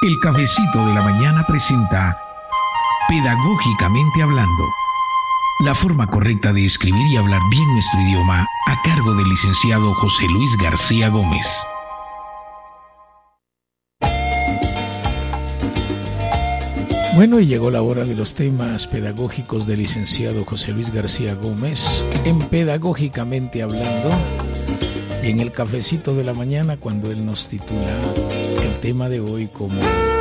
El Cafecito de la Mañana presenta Pedagógicamente Hablando, la forma correcta de escribir y hablar bien nuestro idioma, a cargo del licenciado José Luis García Gómez. Bueno, y llegó la hora de los temas pedagógicos del licenciado José Luis García Gómez en Pedagógicamente Hablando, y en el Cafecito de la Mañana, cuando él nos titula el tema de hoy como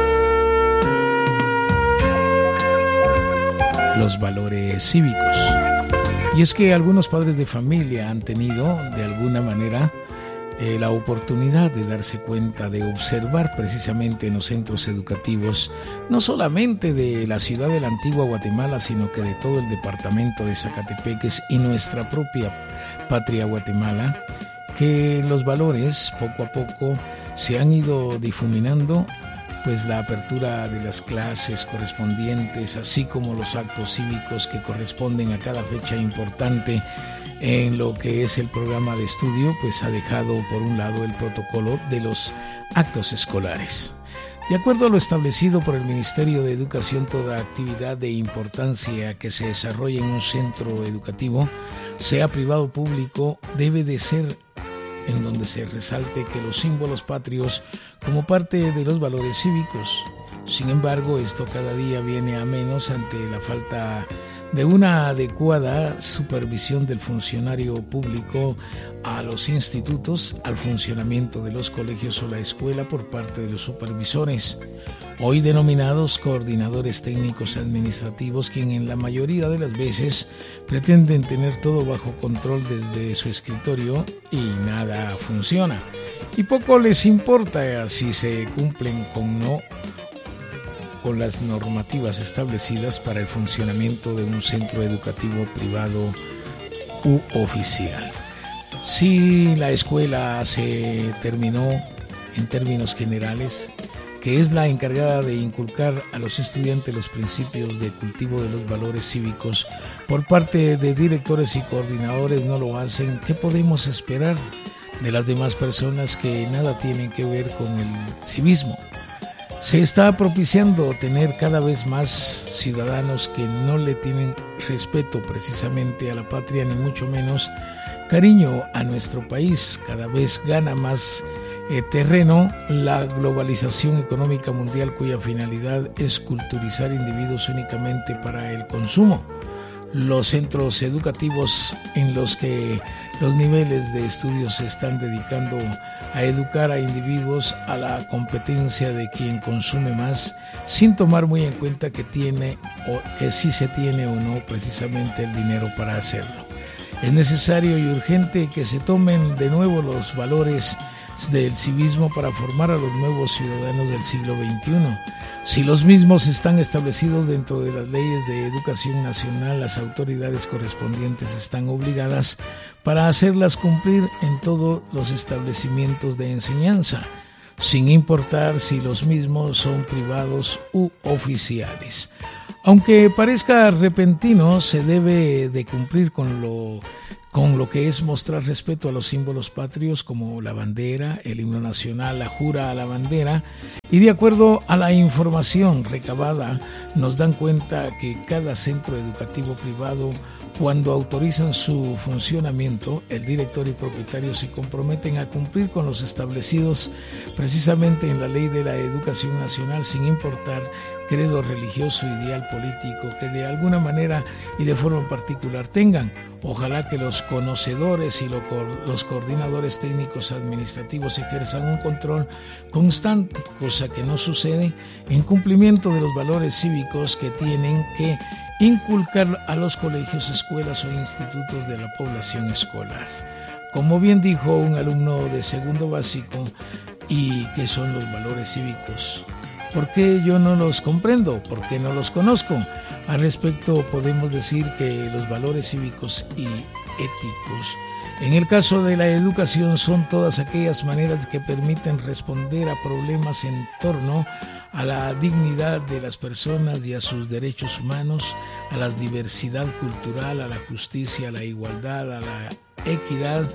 los valores cívicos. Y es que algunos padres de familia han tenido, de alguna manera, la oportunidad de darse cuenta, de observar precisamente en los centros educativos, no solamente de la ciudad de la antigua Guatemala, sino que de todo el departamento de Zacatepeques y nuestra propia patria Guatemala, que los valores poco a poco se han ido difuminando, pues la apertura de las clases correspondientes, así como los actos cívicos que corresponden a cada fecha importante en lo que es el programa de estudio, pues ha dejado por un lado el protocolo de los actos escolares. De acuerdo a lo establecido por el Ministerio de Educación, toda actividad de importancia que se desarrolle en un centro educativo, sea privado o público, debe de ser en donde se resalte que los símbolos patrios como parte de los valores cívicos. Sin embargo, esto cada día viene a menos ante la falta de una adecuada supervisión del funcionario público a los institutos, al funcionamiento de los colegios o la escuela por parte de los supervisores, hoy denominados coordinadores técnicos administrativos, quien en la mayoría de las veces pretenden tener todo bajo control desde su escritorio y nada funciona. Y poco les importa si se cumplen con las normativas establecidas para el funcionamiento de un centro educativo privado u oficial. Si la escuela se terminó, en términos generales, que es la encargada de inculcar a los estudiantes los principios de cultivo de los valores cívicos, por parte de directores y coordinadores no lo hacen, ¿qué podemos esperar de las demás personas que nada tienen que ver con el civismo? Se está propiciando tener cada vez más ciudadanos que no le tienen respeto precisamente a la patria, ni mucho menos cariño a nuestro país. Cada vez gana más terreno la globalización económica mundial, cuya finalidad es culturizar individuos únicamente para el consumo. Los centros educativos en los que los niveles de estudios se están dedicando a educar a individuos a la competencia de quien consume más, sin tomar muy en cuenta que sí se tiene o no precisamente el dinero para hacerlo. Es necesario y urgente que se tomen de nuevo los valores del civismo para formar a los nuevos ciudadanos del siglo XXI. Si los mismos están establecidos dentro de las leyes de educación nacional, las autoridades correspondientes están obligadas para hacerlas cumplir en todos los establecimientos de enseñanza, sin importar si los mismos son privados u oficiales. Aunque parezca repentino, se debe de cumplir con lo que es mostrar respeto a los símbolos patrios como la bandera, el himno nacional, la jura a la bandera, y de acuerdo a la información recabada nos dan cuenta que cada centro educativo privado, cuando autorizan su funcionamiento, el director y propietario se comprometen a cumplir con los establecidos precisamente en la Ley de la Educación Nacional, sin importar credo religioso, ideal político que de alguna manera y de forma particular tengan. Ojalá que los conocedores y los coordinadores técnicos administrativos ejerzan un control constante, cosa que no sucede, en cumplimiento de los valores cívicos que tienen que inculcar a los colegios, escuelas o institutos de la población escolar. Como bien dijo un alumno de segundo básico, ¿y qué son los valores cívicos? ¿Por qué yo no los comprendo? ¿Por qué no los conozco? Al respecto podemos decir que los valores cívicos y éticos, en el caso de la educación, son todas aquellas maneras que permiten responder a problemas en torno a la dignidad de las personas y a sus derechos humanos, a la diversidad cultural, a la justicia, a la igualdad, a la equidad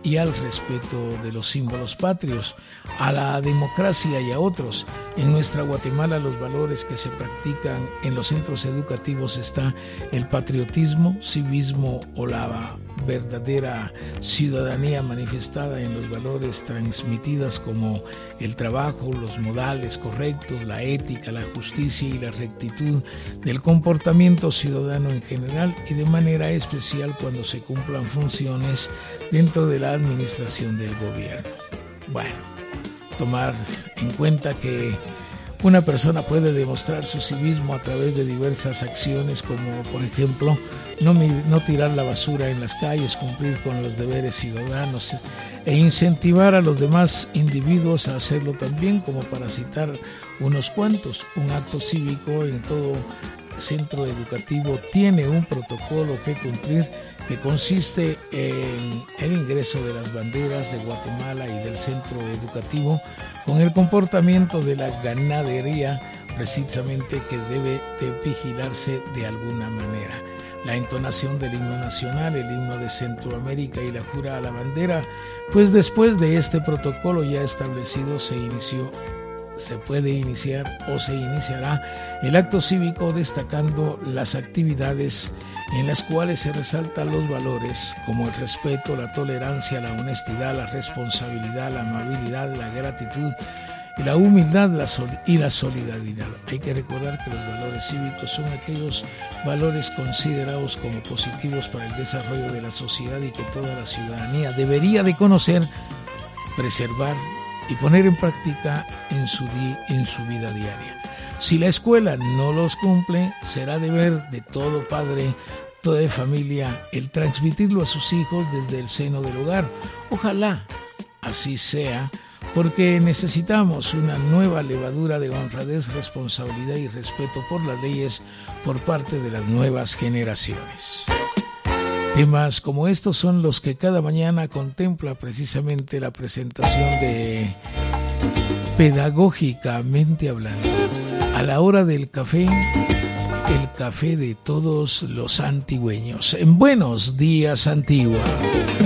y al respeto de los símbolos patrios, a la democracia y a otros. En nuestra Guatemala los valores que se practican en los centros educativos está el patriotismo, civismo o la verdadera ciudadanía manifestada en los valores transmitidas como el trabajo, los modales correctos, la ética, la justicia y la rectitud del comportamiento ciudadano en general y de manera especial cuando se cumplan funciones dentro de la administración del gobierno. Bueno, tomar en cuenta que una persona puede demostrar su civismo a través de diversas acciones como, por ejemplo, no tirar la basura en las calles, cumplir con los deberes ciudadanos e incentivar a los demás individuos a hacerlo también, como para citar unos cuantos. Un acto cívico en todo centro educativo tiene un protocolo que cumplir que consiste en el ingreso de las banderas de Guatemala y del centro educativo con el comportamiento de la ganadería, precisamente, que debe de vigilarse de alguna manera. La entonación del himno nacional, el himno de Centroamérica y la jura a la bandera, pues después de este protocolo ya establecido se puede iniciar o se iniciará el acto cívico destacando las actividades en las cuales se resaltan los valores como el respeto, la tolerancia, la honestidad, la responsabilidad, la amabilidad, la gratitud y la humildad y la solidaridad. Hay que recordar que los valores cívicos son aquellos valores considerados como positivos para el desarrollo de la sociedad y que toda la ciudadanía debería de conocer, preservar y poner en práctica en su vida diaria. Si la escuela no los cumple, será deber de todo padre, toda familia, el transmitirlo a sus hijos desde el seno del hogar. Ojalá así sea, porque necesitamos una nueva levadura de honradez, responsabilidad y respeto por las leyes por parte de las nuevas generaciones. Temas como estos son los que cada mañana contempla precisamente la presentación de Pedagógicamente Hablando. A la hora del café, el café de todos los antigüeños. En Buenos Días, Antigua.